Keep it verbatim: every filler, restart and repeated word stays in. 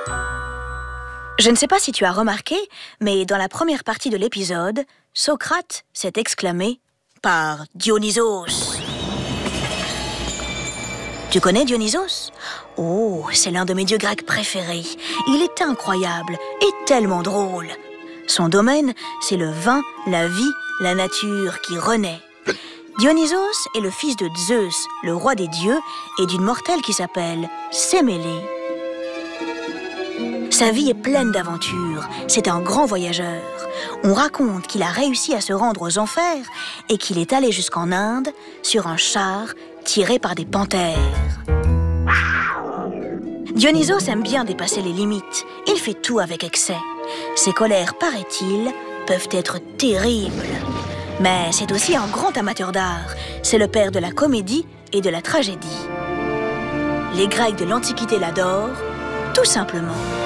Je ne sais pas si tu as remarqué, mais dans la première partie de l'épisode, Socrate s'est exclamé par Dionysos. Tu connais Dionysos? Oh, c'est l'un de mes dieux grecs préférés. Il est incroyable et tellement drôle. Son domaine, c'est le vin, la vie, la nature qui renaît. Dionysos est le fils de Zeus, le roi des dieux, et d'une mortelle qui s'appelle Sémélé. Sa vie est pleine d'aventures, c'est un grand voyageur. On raconte qu'il a réussi à se rendre aux enfers et qu'il est allé jusqu'en Inde sur un char tiré par des panthères. Dionysos aime bien dépasser les limites, il fait tout avec excès. Ses colères, paraît-il, peuvent être terribles. Mais c'est aussi un grand amateur d'art, c'est le père de la comédie et de la tragédie. Les Grecs de l'Antiquité l'adorent, tout simplement.